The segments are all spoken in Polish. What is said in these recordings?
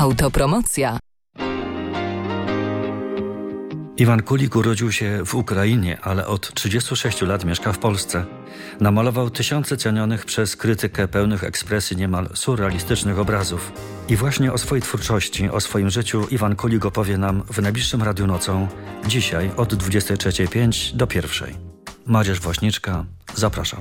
Autopromocja. Iwan Kulik urodził się w Ukrainie, ale od 36 lat mieszka w Polsce. Namalował tysiące cenionych przez krytykę pełnych ekspresji niemal surrealistycznych obrazów. I właśnie o swojej twórczości, o swoim życiu Iwan Kulik opowie nam w najbliższym Radiu Nocą, dzisiaj od 23:05 do 1:00. Mariusz Woźniczka, zapraszam.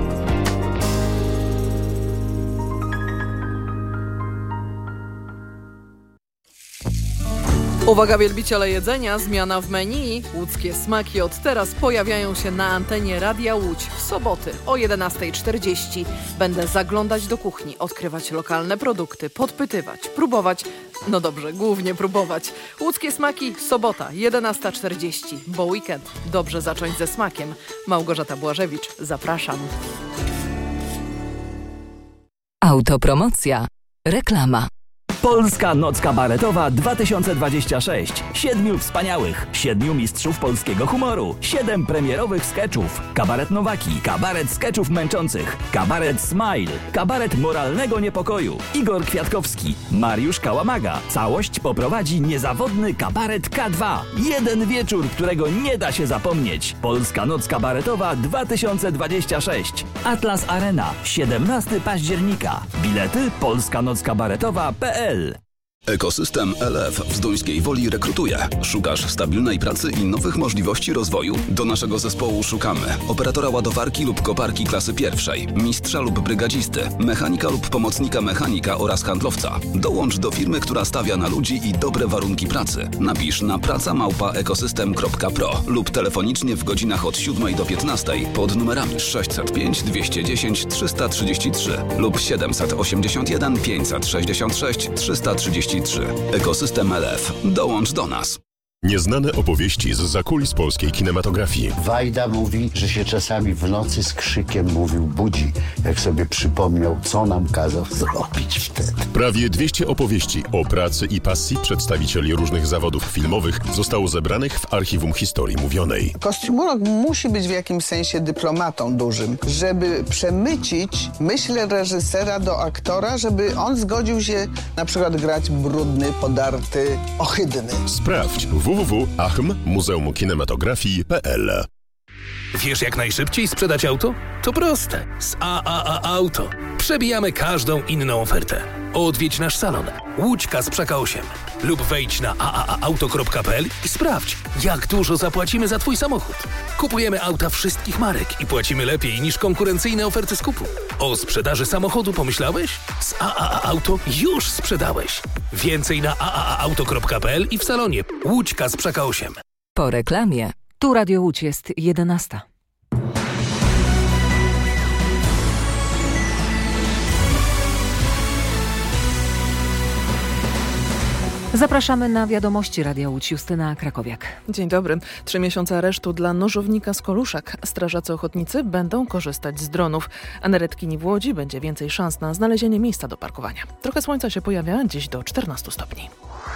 Uwaga wielbiciele jedzenia, zmiana w menu. Łódzkie smaki od teraz pojawiają się na antenie Radia Łódź w soboty o 11:40. Będę zaglądać do kuchni, odkrywać lokalne produkty, podpytywać, próbować. No dobrze, głównie próbować. Łódzkie smaki, sobota 11:40, bo weekend dobrze zacząć ze smakiem. Małgorzata Błażewicz, zapraszam. Autopromocja. Reklama. Polska Noc Kabaretowa 2026. 7 wspaniałych, 7 mistrzów polskiego humoru, 7 premierowych skeczów. Kabaret Nowaki, kabaret skeczów męczących, kabaret Smile, kabaret moralnego niepokoju. Igor Kwiatkowski, Mariusz Kałamaga. Całość poprowadzi niezawodny kabaret K2. Jeden wieczór, którego nie da się zapomnieć. Polska Noc Kabaretowa 2026. Atlas Arena, 17 października. Bilety polskanockabaretowa.pl. Ekosystem LF w Zduńskiej Woli rekrutuje. Szukasz stabilnej pracy i nowych możliwości rozwoju? Do naszego zespołu szukamy operatora ładowarki lub koparki klasy pierwszej, mistrza lub brygadzisty, mechanika lub pomocnika mechanika oraz handlowca. Dołącz do firmy, która stawia na ludzi i dobre warunki pracy. Napisz na praca@ekosystem.pro lub telefonicznie w godzinach od 7 do 15 pod numerami 605 210 333 lub 781 566 333. Ekosystem LF. Dołącz do nas. Nieznane opowieści z zakulis polskiej kinematografii. Wajda mówi, że się czasami w nocy z krzykiem budzi, jak sobie przypomniał, co nam kazał zrobić wtedy. Prawie 200 opowieści o pracy i pasji przedstawicieli różnych zawodów filmowych zostało zebranych w Archiwum Historii Mówionej. Kostiumolog musi być w jakimś sensie dyplomatą dużym, żeby przemycić myśl reżysera do aktora, żeby on zgodził się na przykład grać brudny, podarty, ohydny. Sprawdź www.muzeumkinematografii.pl. Wiesz, jak najszybciej sprzedać auto? To proste. Z AAA Auto. Przebijamy każdą inną ofertę. Odwiedź nasz salon Łódź Kasprzyka 8 lub wejdź na aaauto.pl i sprawdź, jak dużo zapłacimy za Twój samochód. Kupujemy auta wszystkich marek i płacimy lepiej niż konkurencyjne oferty skupu. O sprzedaży samochodu pomyślałeś? Z AAA Auto już sprzedałeś. Więcej na aaauto.pl i w salonie Łódź Kasprzyka 8. Po reklamie. Tu Radio Łódź, jest 11:00. Zapraszamy na wiadomości Radia Łódź. Justyna Krakowiak. Dzień dobry. 3 miesiące aresztu dla nożownika z Koluszek. Strażacy ochotnicy będą korzystać z dronów, a na Redkini w Łodzi będzie więcej szans na znalezienie miejsca do parkowania. Trochę słońca się pojawia, dziś do 14 stopni.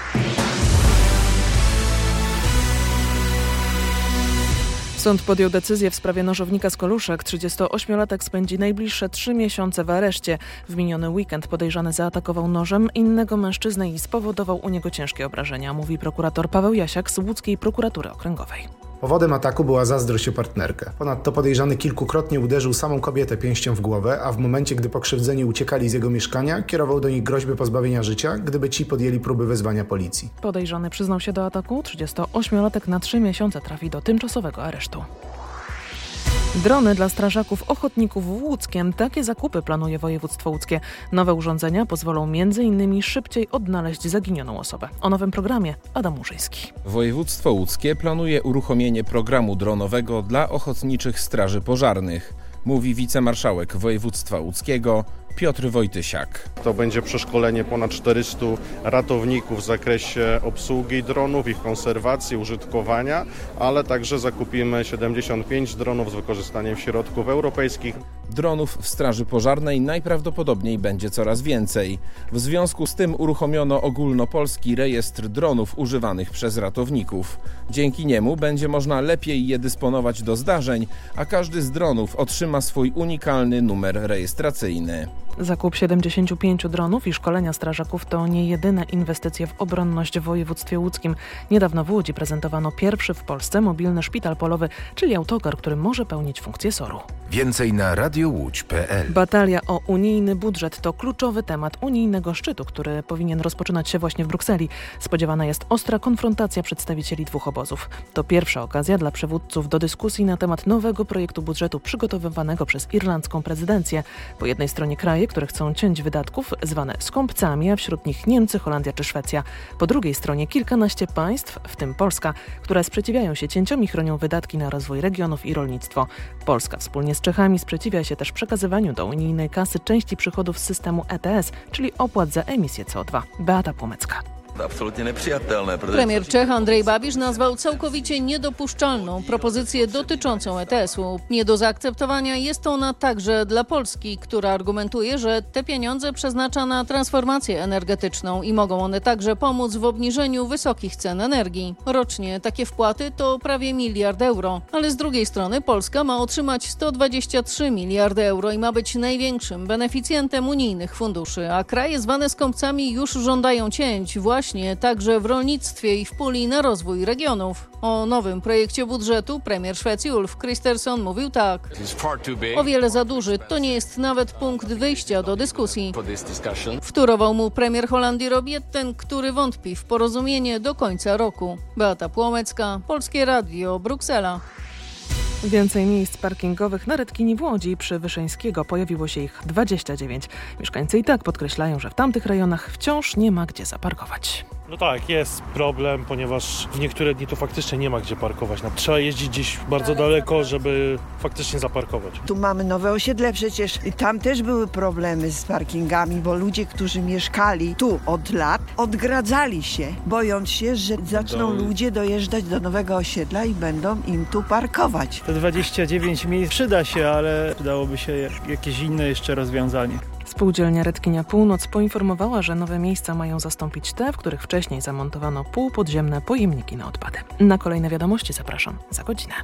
Sąd podjął decyzję w sprawie nożownika z Koluszek. 38-latek spędzi najbliższe 3 miesiące w areszcie. W miniony weekend podejrzany zaatakował nożem innego mężczyznę i spowodował u niego ciężkie obrażenia, mówi prokurator Paweł Jasiak z Łódzkiej Prokuratury Okręgowej. Powodem ataku była zazdrość o partnerkę. Ponadto podejrzany kilkukrotnie uderzył samą kobietę pięścią w głowę, a w momencie, gdy pokrzywdzeni uciekali z jego mieszkania, kierował do nich groźby pozbawienia życia, gdyby ci podjęli próby wezwania policji. Podejrzany przyznał się do ataku. 38-latek na 3 miesiące trafi do tymczasowego aresztu. Drony dla strażaków ochotników w Łódzkiem. Takie zakupy planuje województwo łódzkie. Nowe urządzenia pozwolą m.in. szybciej odnaleźć zaginioną osobę. O nowym programie Adam Murzyński. Województwo łódzkie planuje uruchomienie programu dronowego dla ochotniczych straży pożarnych, mówi wicemarszałek województwa łódzkiego Piotr Wojtysiak. To będzie przeszkolenie ponad 400 ratowników w zakresie obsługi dronów, ich konserwacji, użytkowania, ale także zakupimy 75 dronów z wykorzystaniem środków europejskich. Dronów w Straży Pożarnej najprawdopodobniej będzie coraz więcej. W związku z tym uruchomiono ogólnopolski rejestr dronów używanych przez ratowników. Dzięki niemu będzie można lepiej je dysponować do zdarzeń, a każdy z dronów otrzyma swój unikalny numer rejestracyjny. Zakup 75 dronów i szkolenia strażaków to nie jedyne inwestycje w obronność w województwie łódzkim. Niedawno w Łodzi prezentowano pierwszy w Polsce mobilny szpital polowy, czyli autokar, który może pełnić funkcję SOR-u. Więcej na radiołódź.pl. Batalia o unijny budżet to kluczowy temat unijnego szczytu, który powinien rozpoczynać się właśnie w Brukseli. Spodziewana jest ostra konfrontacja przedstawicieli dwóch obozów. To pierwsza okazja dla przywódców do dyskusji na temat nowego projektu budżetu przygotowywanego przez irlandzką prezydencję. Po jednej stronie kraje, które chcą cięć wydatków, zwane skąpcami, a wśród nich Niemcy, Holandia czy Szwecja. Po drugiej stronie kilkanaście państw, w tym Polska, które sprzeciwiają się cięciom i chronią wydatki na rozwój regionów i rolnictwo. Polska wspólnie z Czechami sprzeciwia się też przekazywaniu do unijnej kasy części przychodów z systemu ETS, czyli opłat za emisję CO2. Beata Płomecka. Absolutnie nieprzyjatelne. Premier Czech Andrej Babiš nazwał całkowicie niedopuszczalną propozycję dotyczącą ETS-u. Nie do zaakceptowania jest ona także dla Polski, która argumentuje, że te pieniądze przeznacza na transformację energetyczną i mogą one także pomóc w obniżeniu wysokich cen energii. Rocznie takie wpłaty to prawie 1 miliard euro, ale z drugiej strony Polska ma otrzymać 123 miliardy euro i ma być największym beneficjentem unijnych funduszy, a kraje zwane skąpcami już żądają cięć właśnie także w rolnictwie i w puli na rozwój regionów. O nowym projekcie budżetu premier Szwecji Ulf Kristersson mówił tak. O wiele za duży, to nie jest nawet punkt wyjścia do dyskusji. Wtórował mu premier Holandii Rob Jetten, który wątpi w porozumienie do końca roku. Beata Płomecka, Polskie Radio, Bruksela. Więcej miejsc parkingowych na Redkini w Łodzi. Przy Wyszyńskiego pojawiło się ich 29. Mieszkańcy i tak podkreślają, że w tamtych rejonach wciąż nie ma gdzie zaparkować. No tak, jest problem, ponieważ w niektóre dni to faktycznie nie ma gdzie parkować. Trzeba jeździć gdzieś bardzo daleko, żeby faktycznie zaparkować. Tu mamy nowe osiedle przecież i tam też były problemy z parkingami, bo ludzie, którzy mieszkali tu od lat, odgradzali się, bojąc się, że zaczną ludzie dojeżdżać do nowego osiedla i będą im tu parkować. Te 29 miejsc przyda się, ale przydałoby się jakieś inne jeszcze rozwiązanie. Spółdzielnia Redkinia Północ poinformowała, że nowe miejsca mają zastąpić te, w których wcześniej zamontowano półpodziemne pojemniki na odpady. Na kolejne wiadomości zapraszam za godzinę.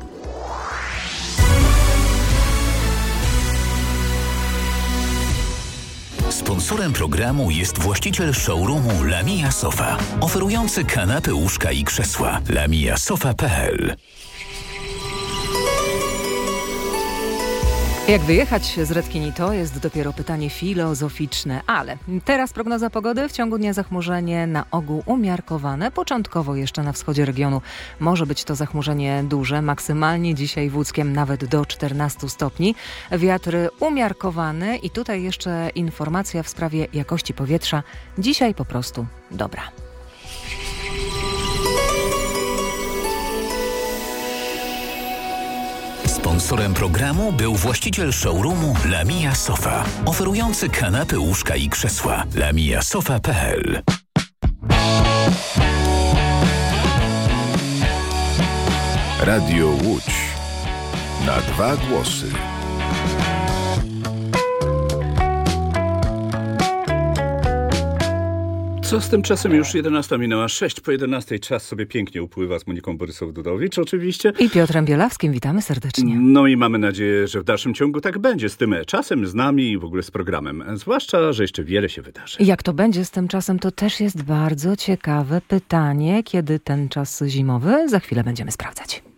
Sponsorem programu jest właściciel showroomu Lamia Sofa, oferujący kanapy, łóżka i krzesła. lamiasofa.pl. Jak wyjechać z Redkini, to jest dopiero pytanie filozoficzne, ale teraz prognoza pogody. W ciągu dnia zachmurzenie na ogół umiarkowane. Początkowo jeszcze na wschodzie regionu może być to zachmurzenie duże. Maksymalnie dzisiaj w Łódzkiem nawet do 14 stopni. Wiatr umiarkowany i tutaj jeszcze informacja w sprawie jakości powietrza. Dzisiaj po prostu dobra. Sponsorem programu był właściciel showroomu Lamia Sofa, oferujący kanapy, łóżka i krzesła. lamiasofa.pl. Radio Łódź. Na 2 głosy. Co z tym czasem? Już 11 minęła 6 po 11. Czas sobie pięknie upływa z Moniką Borysów-Dudowicz oczywiście. I Piotrem Bielawskim. Witamy serdecznie. No i mamy nadzieję, że w dalszym ciągu tak będzie z tym czasem, z nami i w ogóle z programem. Zwłaszcza, że jeszcze wiele się wydarzy. Jak to będzie z tym czasem, to też jest bardzo ciekawe pytanie. Kiedy ten czas zimowy? Za chwilę będziemy sprawdzać.